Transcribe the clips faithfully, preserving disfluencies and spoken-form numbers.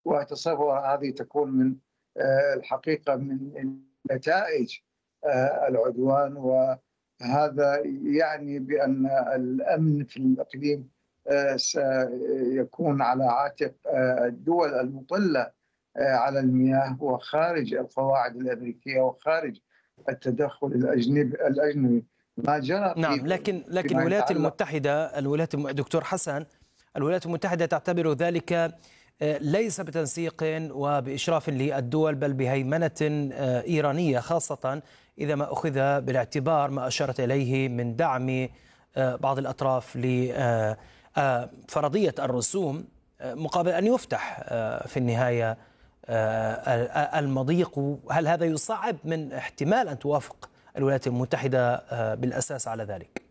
وأتصور هذه تكون من الحقيقة من نتائج العدوان، وهذا يعني بأن الأمن في الإقليم سيكون على عاتق الدول المطلة على المياه وخارج القواعد الأمريكية وخارج التدخل الأجنبي الأجنبي ما جرى في نعم. لكن لكن الولايات المتحدة الولايات دكتور حسن الولايات المتحدة تعتبر ذلك ليس بتنسيق وبإشراف للدول بل بهيمنة إيرانية، خاصة إذا ما أخذ بالاعتبار ما أشارت إليه من دعم بعض الأطراف لفرضية الرسوم مقابل أن يفتح في النهاية المضيق. هل هذا يصعب من احتمال أن توافق الولايات المتحدة بالأساس على ذلك؟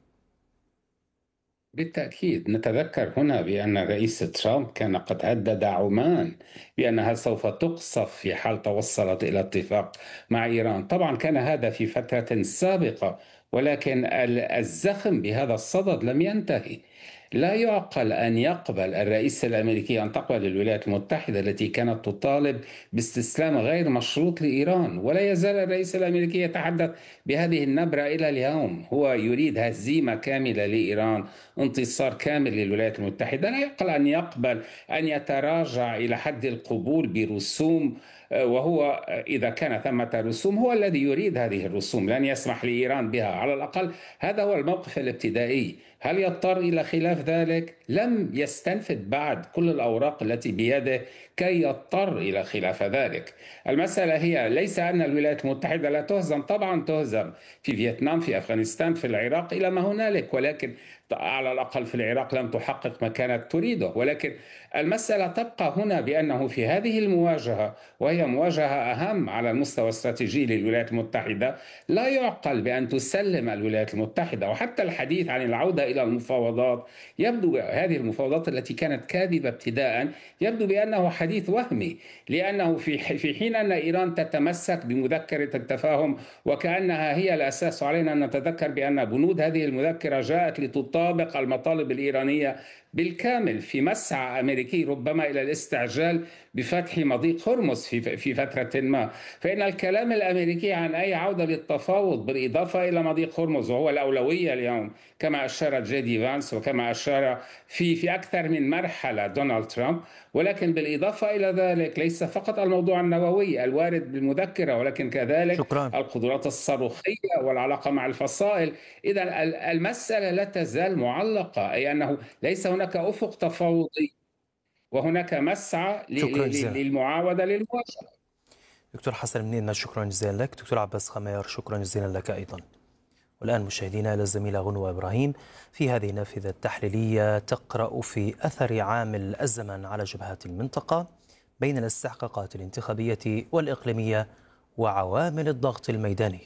بالتأكيد. نتذكر هنا بأن الرئيس ترامب كان قد هدد عمان بأنها سوف تقصف في حال توصلت إلى اتفاق مع إيران. طبعا كان هذا في فترة سابقة، ولكن الزخم بهذا الصدد لم ينتهي. لا يعقل أن يقبل الرئيس الأمريكي أن تقبل الولايات المتحدة التي كانت تطالب باستسلام غير مشروط لإيران، ولا يزال الرئيس الأمريكي يتحدث بهذه النبرة إلى اليوم. هو يريد هزيمة كاملة لإيران، انتصار كامل للولايات المتحدة. لا يعقل أن يقبل أن يتراجع إلى حد القبول برسوم، وهو إذا كان ثمة رسوم هو الذي يريد هذه الرسوم، لن يسمح لإيران بها. على الأقل هذا هو الموقف الابتدائي. هل يضطر إلى خلاف ذلك؟ لم يستنفذ بعد كل الأوراق التي بيده كي يضطر إلى خلاف ذلك. المسألة هي ليس أن الولايات المتحدة لا تهزم، طبعا تهزم في فيتنام، في أفغانستان، في العراق، إلى ما هنالك، ولكن على الأقل في العراق لم تحقق ما كانت تريده. ولكن المسألة تبقى هنا بأنه في هذه المواجهة، وهي مواجهة أهم على المستوى الاستراتيجي للولايات المتحدة، لا يعقل بأن تسلم الولايات المتحدة. وحتى الحديث عن العودة إلى المفاوضات يبدو هذه المفاوضات التي كانت كاذبة ابتداء يبدو بأنه حديث وهمي، لأنه في في حين أن إيران تتمسك بمذكرة التفاهم وكأنها هي الأساس. علينا أن نتذكر بأن بنود هذه المذكرة جاءت لتطابق المطالب الإيرانية بالكامل في مسعى أمريكي ربما إلى الاستعجال بفتح مضيق هرمز في في فترة ما. فإن الكلام الأمريكي عن أي عودة للتفاوض بالإضافة إلى مضيق هرمز وهو الأولوية اليوم كما أشار جي دي فانس وكما أشار في في أكثر من مرحلة دونالد ترامب، ولكن بالإضافة إلى ذلك ليس فقط الموضوع النووي الوارد بالمذكرة، ولكن كذلك شكرا. القدرات الصاروخية والعلاقة مع الفصائل. إذن المسألة لا تزال معلقة، أي أنه ليس هناك أفق تفاوضي وهناك مسعى للمعاودة للمواجهة. دكتور حسن منينا شكرا جزيلا لك. دكتور عباس خميار شكرا جزيلا لك أيضا. والآن مشاهدينا إلى الزميلة غنوة إبراهيم في هذه النافذة التحليلية تقرأ في أثر عامل الزمن على جبهات المنطقة بين الاستحقاقات الانتخابية والإقليمية وعوامل الضغط الميداني.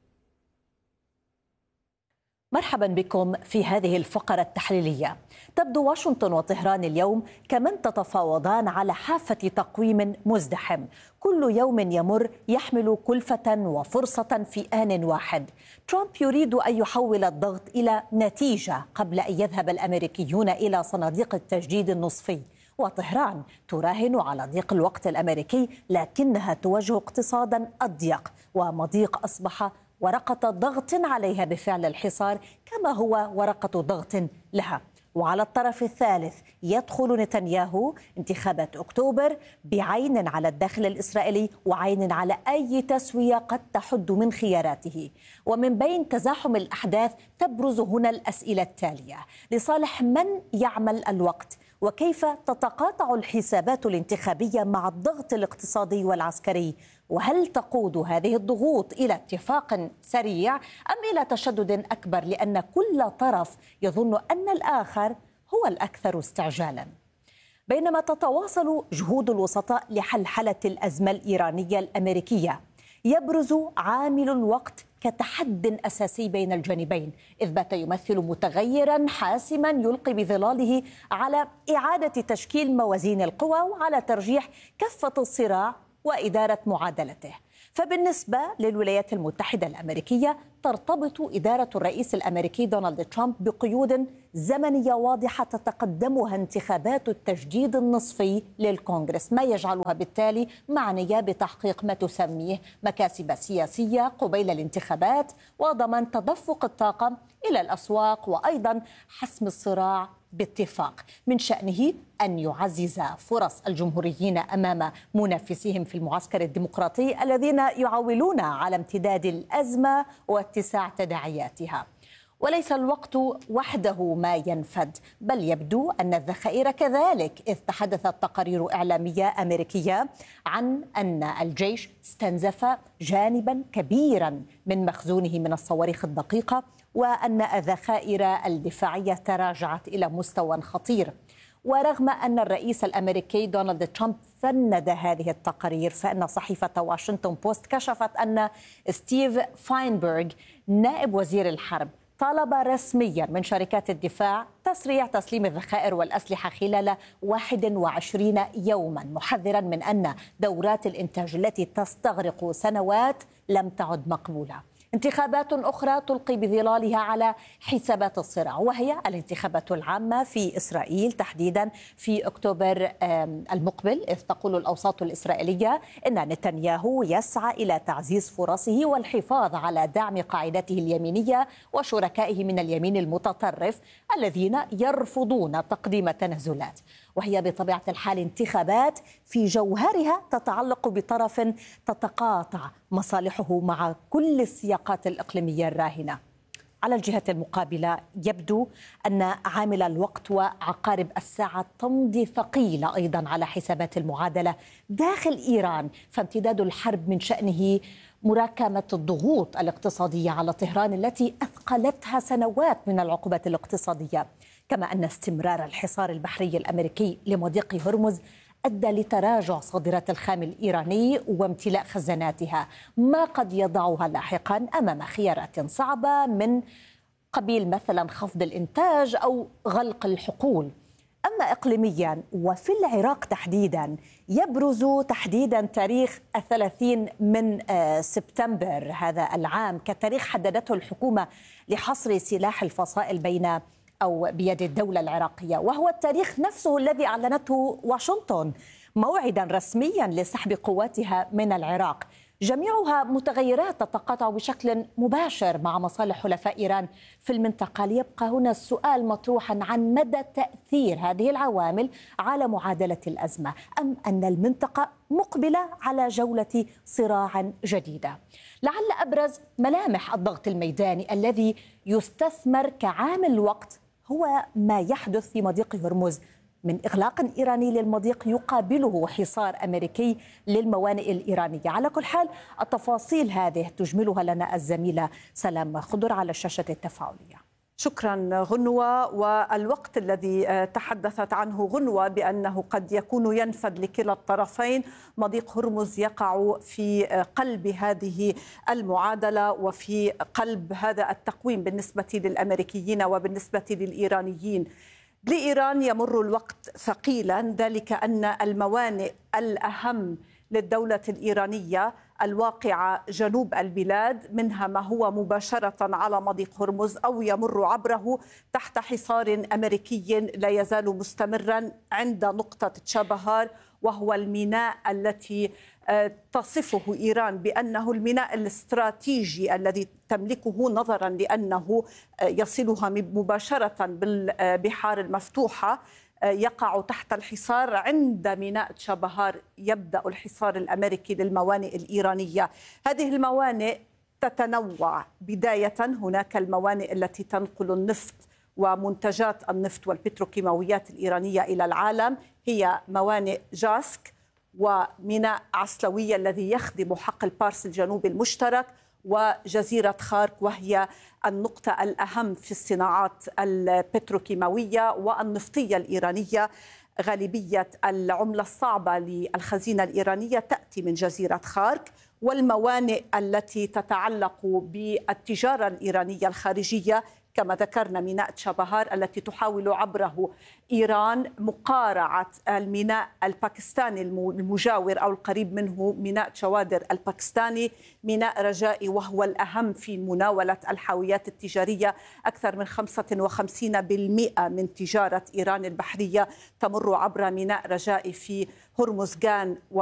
مرحبا بكم في هذه الفقرة التحليلية. تبدو واشنطن وطهران اليوم كمن تتفاوضان على حافة تقويم مزدحم، كل يوم يمر يحمل كلفة وفرصة في آن واحد. ترامب يريد أن يحول الضغط إلى نتيجة قبل أن يذهب الأمريكيون إلى صناديق التجديد النصفي، وطهران تراهن على ضيق الوقت الأمريكي لكنها تواجه اقتصادا أضيق، ومضيق أصبح ورقة ضغط عليها بفعل الحصار كما هو ورقة ضغط لها. وعلى الطرف الثالث يدخل نتنياهو انتخابات أكتوبر بعين على الداخل الإسرائيلي وعين على أي تسوية قد تحد من خياراته. ومن بين تزاحم الأحداث تبرز هنا الأسئلة التالية: لصالح من يعمل الوقت؟ وكيف تتقاطع الحسابات الانتخابية مع الضغط الاقتصادي والعسكري؟ وهل تقود هذه الضغوط إلى اتفاق سريع أم إلى تشدد أكبر، لأن كل طرف يظن أن الآخر هو الأكثر استعجالا؟ بينما تتواصل جهود الوسطاء لحلحلة الأزمة الإيرانية الأمريكية، يبرز عامل الوقت كتحد أساسي بين الجانبين، إذ بات يمثل متغيرا حاسما يلقي بظلاله على إعادة تشكيل موازين القوى وعلى ترجيح كفة الصراع وإدارة معادلته. فبالنسبة للولايات المتحدة الأمريكية ترتبط إدارة الرئيس الأمريكي دونالد ترامب بقيود زمنية واضحة تتقدمها انتخابات التجديد النصفي للكونغرس، ما يجعلها بالتالي معنية بتحقيق ما تسميه مكاسب سياسية قبيل الانتخابات وضمان تدفق الطاقة إلى الأسواق، وأيضا حسم الصراع باتفاق من شأنه أن يعزز فرص الجمهوريين أمام منافسيهم في المعسكر الديمقراطي الذين يعولون على امتداد الأزمة واتساع تداعياتها. وليس الوقت وحده ما ينفد، بل يبدو أن الذخائر كذلك، إذ تحدثت تقارير إعلامية أمريكية عن أن الجيش استنزف جانبا كبيرا من مخزونه من الصواريخ الدقيقة، وأن الذخائر الدفاعية تراجعت إلى مستوى خطير. ورغم أن الرئيس الأمريكي دونالد ترامب فند هذه التقارير، فإن صحيفة واشنطن بوست كشفت أن ستيف فاينبرغ نائب وزير الحرب طالب رسميا من شركات الدفاع تسريع تسليم الذخائر والأسلحة خلال واحد وعشرين يوما، محذرا من أن دورات الإنتاج التي تستغرق سنوات لم تعد مقبولة. انتخابات أخرى تلقي بظلالها على حسابات الصراع، وهي الانتخابات العامة في إسرائيل تحديدا في أكتوبر المقبل، إذ تقول الأوساط الإسرائيلية إن نتنياهو يسعى إلى تعزيز فرصه والحفاظ على دعم قاعدته اليمينية وشركائه من اليمين المتطرف الذين يرفضون تقديم تنازلات. وهي بطبيعة الحال انتخابات في جوهرها تتعلق بطرف تتقاطع مصالحه مع كل السياقات الإقليمية الراهنة. على الجهة المقابلة يبدو أن عامل الوقت وعقارب الساعة تمضي ثقيلة أيضا على حسابات المعادلة داخل إيران، فامتداد الحرب من شأنه مراكمة الضغوط الاقتصادية على طهران التي أثقلتها سنوات من العقوبات الاقتصادية، كما أن استمرار الحصار البحري الأمريكي لمضيق هرمز أدى لتراجع صادرات الخام الإيراني وامتلاء خزاناتها، ما قد يضعها لاحقا أمام خيارات صعبة من قبيل مثلا خفض الإنتاج أو غلق الحقول. أما إقليميا وفي العراق تحديدا يبرز تحديدا تاريخ الثلاثين من سبتمبر هذا العام كتاريخ حددته الحكومة لحصر سلاح الفصائل بين أو بيد الدولة العراقية، وهو التاريخ نفسه الذي أعلنته واشنطن موعدا رسميا لسحب قواتها من العراق، جميعها متغيرات تتقاطع بشكل مباشر مع مصالح حلفاء إيران في المنطقة. ليبقى هنا السؤال مطروحا عن مدى تأثير هذه العوامل على معادلة الأزمة، أم أن المنطقة مقبلة على جولة صراع جديدة. لعل أبرز ملامح الضغط الميداني الذي يستثمر كعامل وقت هو ما يحدث في مضيق هرمز من إغلاق إيراني للمضيق يقابله حصار أمريكي للموانئ الإيرانية. على كل حال التفاصيل هذه تجملها لنا الزميلة سلام خضر على الشاشة التفاعلية. شكرا غنوة. والوقت الذي تحدثت عنه غنوة بأنه قد يكون ينفد لكلا الطرفين، مضيق هرمز يقع في قلب هذه المعادلة وفي قلب هذا التقويم بالنسبة للأمريكيين وبالنسبة للإيرانيين. لإيران يمر الوقت ثقيلا، ذلك أن الموانئ الأهم للدولة الإيرانية الواقعة جنوب البلاد، منها ما هو مباشرة على مضيق هرمز أو يمر عبره تحت حصار أمريكي لا يزال مستمرا عند نقطة تشابهار، وهو الميناء التي تصفه إيران بأنه الميناء الاستراتيجي الذي تملكه، نظرا لأنه يصلها مباشرة بالبحار المفتوحة، يقع تحت الحصار. عند ميناء تشابهار يبدأ الحصار الأمريكي للموانئ الإيرانية. هذه الموانئ تتنوع، بداية هناك الموانئ التي تنقل النفط ومنتجات النفط والبتروكيماويات الإيرانية إلى العالم، هي موانئ جاسك وميناء عسلوية الذي يخدم حقل بارس الجنوبي المشترك، وجزيرة خارك وهي النقطة الأهم في الصناعات البتروكيماوية والنفطية الإيرانية. غالبية العملة الصعبة للخزينة الإيرانية تأتي من جزيرة خارك، والموانئ التي تتعلق بالتجارة الإيرانية الخارجية كما ذكرنا ميناء تشابهار التي تحاول عبره إيران مقارعة الميناء الباكستاني المجاور أو القريب منه ميناء شوادر الباكستاني، ميناء رجائي وهو الأهم في مناولة الحاويات التجارية. أكثر من خمسة وخمسين بالمئة من تجارة إيران البحرية تمر عبر ميناء رجائي في هرمزغان